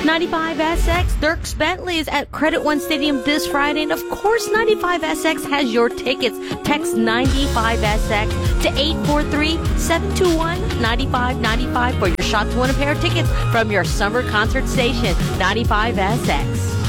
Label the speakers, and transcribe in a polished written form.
Speaker 1: 95SX, Dierks Bentley is at Credit One Stadium this Friday, and of course 95SX has your tickets. Text 95SX to 843-721-9595 for your shot to win a pair of tickets from your summer concert station, 95SX.